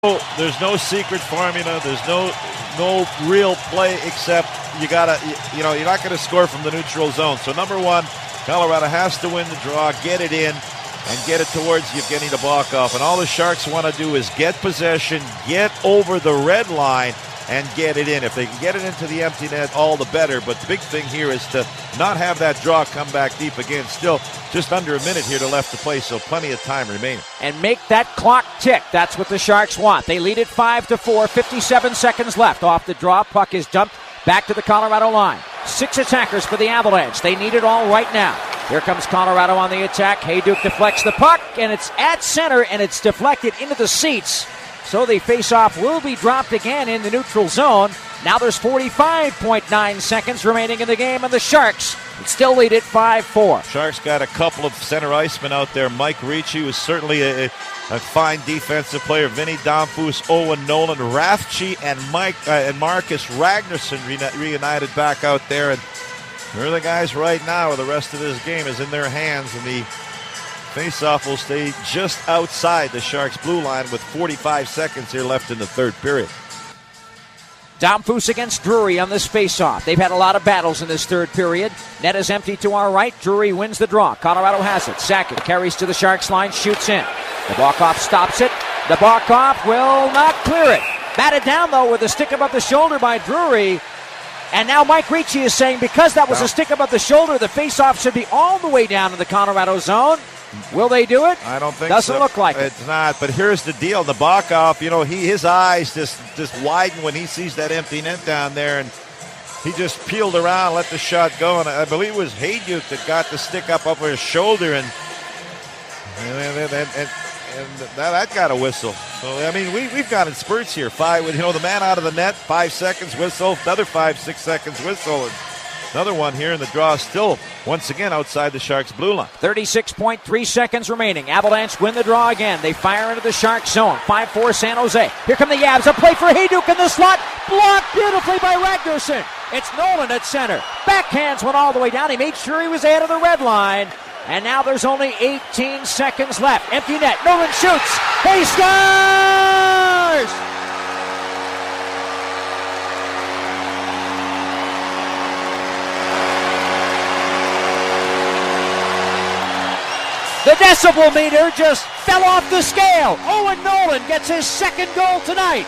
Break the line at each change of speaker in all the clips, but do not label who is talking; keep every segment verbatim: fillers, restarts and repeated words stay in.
There's no secret formula. There's no no real play except you gotta, you, you know, you're not going to score from the neutral zone. So number one, Colorado has to win the draw, get it in, and get it towards Yevgeny Nabokov. And all the Sharks want to do is get possession, get over the red line, and get it in. If they can get it into the empty net, all the better. But the big thing here is to not have that draw come back deep again. Still just under a minute here to left to play, so plenty of time remaining.
And make that clock tick. That's what the Sharks want. They lead it five to four, fifty-seven seconds left. Off the draw, puck is dumped back to the Colorado line. Six attackers for the Avalanche. They need it all right now. Here comes Colorado on the attack. Hayduke deflects the puck, and it's at center, and it's deflected into the seats. So the faceoff will be dropped again in the neutral zone. Now there's forty-five point nine seconds remaining in the game, and the Sharks still lead it five four.
Sharks got a couple of center icemen out there. Mike Ricci was certainly a, a fine defensive player. Vinny Damphus, Owen Nolan, Rathje, and Mike uh, and Marcus Ragnarsson re- reunited back out there. And they're the guys right now where the rest of this game is in their hands, and the faceoff will stay just outside the Sharks' blue line with forty-five seconds here left in the third period.
Damphus against Drury on this faceoff. They've had a lot of battles in this third period. Net is empty to our right. Drury wins the draw. Colorado has it. Sakic carries to the Sharks line, shoots in. Nabokov stops it. Nabokov will not clear it. Batted down, though, with a stick above the shoulder by Drury. And now Mike Ricci is saying because that was no. a stick above the shoulder, the faceoff should be all the way down in the Colorado zone. Will they do it?
I don't think
Doesn't
so.
look like it.
It's not, but here's the deal. Nabokov, you know, he his eyes just, just widen when he sees that empty net down there, and he just peeled around, let the shot go, and I believe it was Hayduke that got the stick up over his shoulder, and and, and, and, and that, that got a whistle. So, I mean, we, we've got in spurts here. Five, you know, the man out of the net, five seconds whistle, another five, six seconds whistle, and another one here, and the draw is still, once again, outside the Sharks' blue line.
thirty-six point three seconds remaining. Avalanche win the draw again. They fire into the Sharks' zone. five four San Jose. Here come the Yabs. A play for Hayduke in the slot. Blocked beautifully by Ragnarsson. It's Nolan at center. Backhands went all the way down. He made sure he was ahead of the red line. And now there's only eighteen seconds left. Empty net. Nolan shoots. He scores! The decibel meter just fell off the scale. Owen Nolan gets his second goal tonight.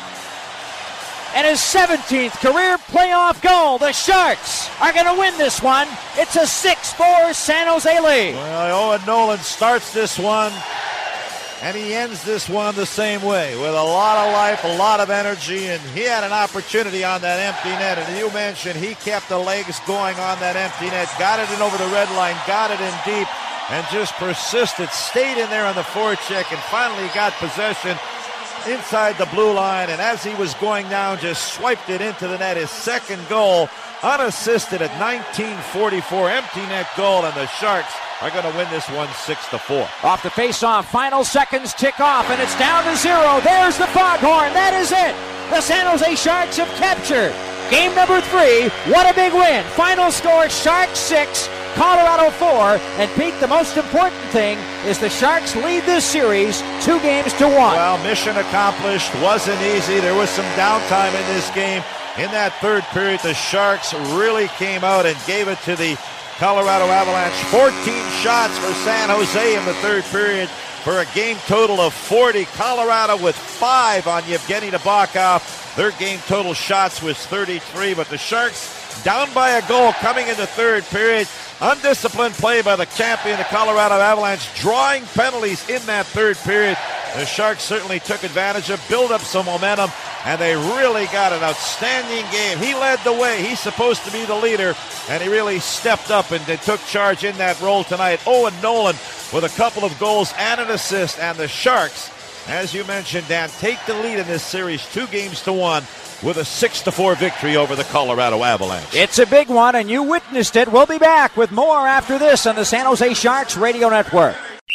And his seventeenth career playoff goal. The Sharks are going to win this one. It's a six four San Jose lead.
Well, Owen Nolan starts this one, and he ends this one the same way, with a lot of life, a lot of energy, and he had an opportunity on that empty net. And you mentioned he kept the legs going on that empty net, got it in over the red line, got it in deep, and just persisted, stayed in there on the forecheck, and finally got possession inside the blue line, and as he was going down, just swiped it into the net. His second goal, unassisted at nineteen forty-four, empty net goal, and the Sharks are going to win this one six to four.
Off the faceoff, final seconds tick off, and it's down to zero. There's the foghorn. That is it. The San Jose Sharks have captured game number three. What a big win. Final score, Sharks six, Colorado four, and Pete, the most important thing is the Sharks lead this series two games to one.
Well, mission accomplished. Wasn't easy. There was some downtime in this game. In that third period, the Sharks really came out and gave it to the Colorado Avalanche. fourteen shots for San Jose in the third period for a game total of forty. Colorado with five on Yevgeny Nabokov. Their game total shots was thirty-three, but the Sharks down by a goal coming in the third period. Undisciplined play by the champion, the Colorado Avalanche, drawing penalties in that third period. The Sharks certainly took advantage of, built up some momentum, and they really got an outstanding game. He led the way. He's supposed to be the leader, and he really stepped up and took charge in that role tonight. Owen Nolan with a couple of goals and an assist, and the Sharks, as you mentioned, Dan, take the lead in this series two games to one with a six to four victory over the Colorado Avalanche.
It's a big one, and you witnessed it. We'll be back with more after this on the San Jose Sharks Radio Network.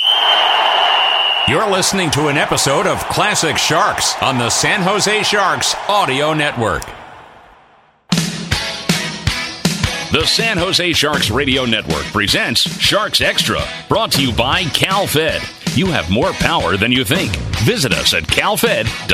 You're listening to an episode of Classic Sharks on the San Jose Sharks Audio Network. The San Jose Sharks Radio Network presents Sharks Extra, brought to you by CalFed. You have more power than you think. Visit us at cal fed dot com.